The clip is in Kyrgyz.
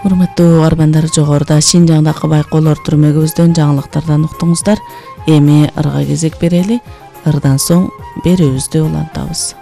Урматтуу арбандар, жогоруда Шинжаңдагы байкоолор түрмөгүбүздөн жаңылыктардан уктуңуздар. Эми ырга кезек берели. Ырдан соң берүүбүздү улантабыз.